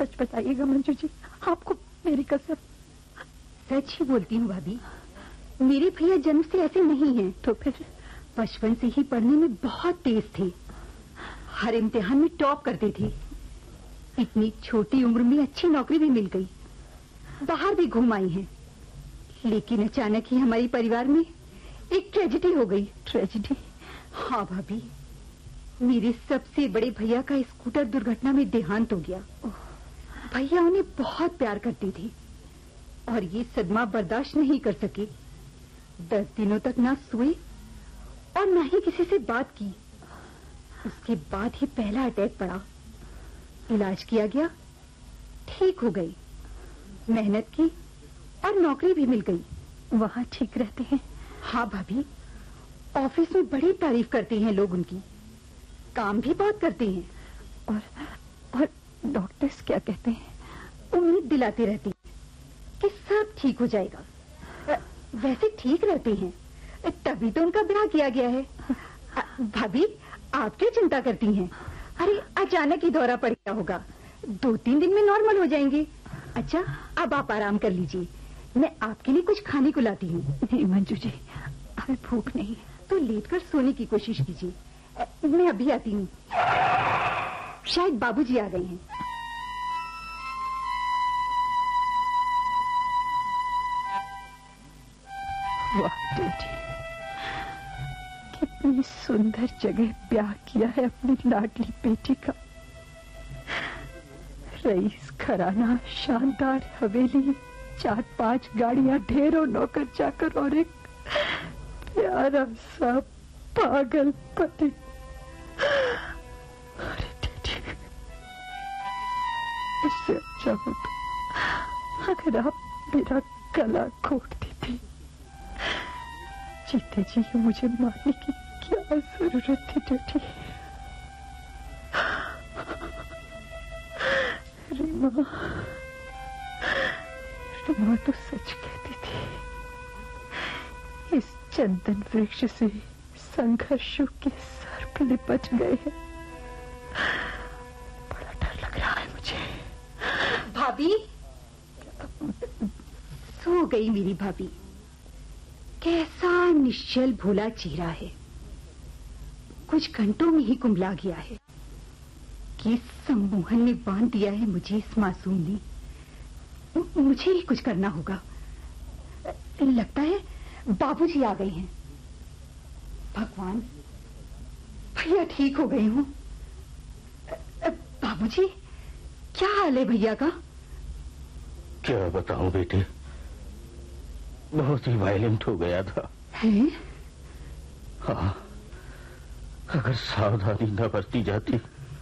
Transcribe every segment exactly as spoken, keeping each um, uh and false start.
सच बताइएगा मंजू जी, आपको मेरी कसम। सच ही बोलती हूँ भाभी, मेरे भैया जन्म से ऐसे नहीं हैं। तो फिर? बचपन से ही पढ़ने में बहुत तेज थे, हर इम्तिहान में टॉप करते थे। इतनी छोटी उम्र में अच्छी नौकरी भी मिल गई, बाहर भी घूम आई हैं। लेकिन अचानक ही हमारे परिवार में एक ट्रेजेडी हो गई। ट्रेजेडी? हाँ भाभी, मेरे सबसे बड़े भैया का स्कूटर दुर्घटना में देहांत हो गया। भैया उन्हें बहुत प्यार करते थे और ये सदमा बर्दाश्त नहीं कर सके। दस दिनों तक ना सोए और ना ही किसी से बात की। उसके बाद ही पहला अटैक पड़ा, इलाज किया गया, ठीक हो गई। मेहनत की और नौकरी भी मिल गई। वहाँ ठीक रहते हैं? हाँ भाभी, ऑफिस में बड़ी तारीफ करते हैं लोग उनकी, काम भी बहुत करते हैं। और और डॉक्टर्स क्या कहते हैं? उम्मीद दिलाते रहते हैं कि सब ठीक हो जाएगा। वैसे ठीक रहते हैं, तभी तो उनका ब्याह किया गया है। भाभी, आप क्या चिंता करती हैं? अरे अचानक ही दौरा पड़ गया होगा, दो तीन दिन में नॉर्मल हो जाएंगे। अच्छा, अब आप आराम कर लीजिए, मैं आपके लिए कुछ खाने को लाती हूँ। नहीं मंजू जी, हमें भूख नहीं है। तो लेटकर सोने की कोशिश कीजिए, मैं अभी आती हूँ। शायद बाबूजी आ गए हैं। वाह बेटी, कितनी सुंदर जगह ब्याह किया है अपनी लाडली बेटी का। रईस घराना, शानदार हवेली, चार पांच गाड़ियां, ढेरों नौकर चाकर और एक प्यारा सा पागल पति। अरे बेटी, इससे अच्छा होता अगर आप मेरा गला घोट देती। जीते जी मुझे मारने की क्या जरूरत थी बेटी? रीमा, रीमा तो सच कहती थी। इस चंदन वृक्ष से संघर्षों के सर्प लिपट गए हैं। बड़ा डर लग रहा है मुझे। भाभी, सो गई मेरी भाभी। कैसा निश्चल भोला चेहरा है, कुछ घंटों में ही कुंभला गया है। किस सम्मोहन में बांध दिया है मुझे इस मासूम ने। मुझे ही कुछ करना होगा। लगता है बाबूजी आ गए हैं। भगवान, भैया ठीक हो गए हूँ। बाबूजी, क्या हाल है भैया का? क्या बताऊं बेटे, बहुत ही वायलेंट हो गया था। है? हाँ, अगर सावधानी न बरती जाती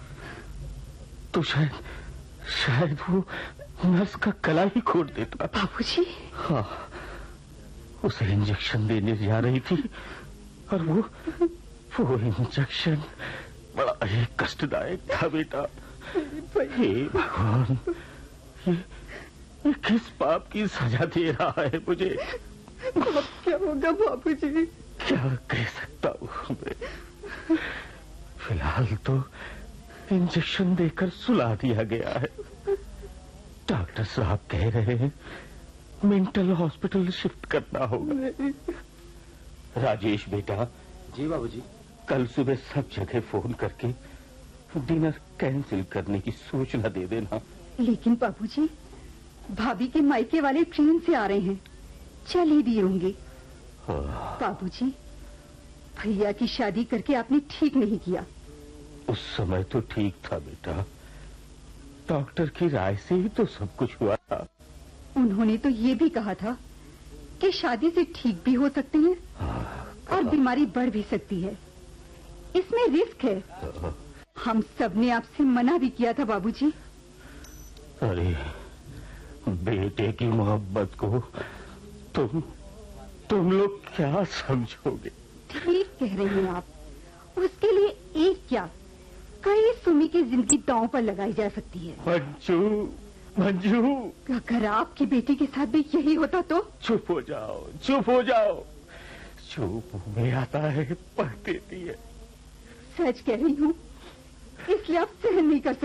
तो शायद शायद वो नर्स का गला ही घोट देता। बाबूजी? हाँ, उसे इंजेक्शन देने जा रही थी और वो वो इंजेक्शन बड़ा ही कष्टदायक था बेटा। हे भगवान, ये ये किस पाप की सजा दे रहा है मुझे? अब क्या होगा बाबूजी? क्या कह सकता हूँ मैं? फिलहाल तो इंजेक्शन देकर सुला दिया गया है। डॉक्टर साहब कह रहे हैं मेंटल हॉस्पिटल शिफ्ट करना होगा। राजेश बेटा। जी बाबूजी। कल सुबह सब जगह फोन करके डिनर कैंसिल करने की सूचना दे देना। लेकिन बाबूजी, भाभी के मायके वाले ट्रेन से आ रहे हैं, चल ही दिए होंगे। बाबूजी, भैया की शादी करके आपने ठीक नहीं किया। उस समय तो ठीक था बेटा, डॉक्टर की राय से ही तो सब कुछ हुआ था। उन्होंने तो ये भी कहा था कि शादी से ठीक भी हो सकते हैं और बीमारी बढ़ भी सकती है, इसमें रिस्क है। हम सबने आपसे मना भी किया था बाबूजी। अरे बेटे की मोहब्बत को तुम तुम लोग क्या समझोगे? ठीक कह रही हैं आप। उसके लिए एक क्या, कई सुमी की जिंदगी दांव पर लगाई जा सकती है। मंजू, मंजू, अगर आपकी बेटी के साथ भी यही होता तो? चुप हो जाओ, चुप हो जाओ। चुप में आता है, पढ़ देती है। सच कह रही हूँ, इसलिए आप सहन नहीं कर सकते।